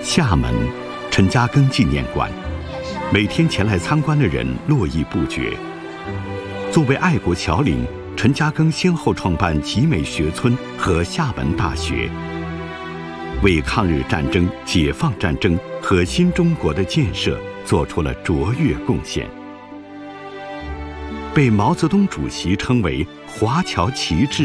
厦门陈嘉庚纪念馆，每天前来参观的人络绎不绝。作为爱国侨领，陈嘉庚先后创办集美学村和厦门大学，为抗日战争、解放战争和新中国的建设做出了卓越贡献，被毛泽东主席称为华侨旗帜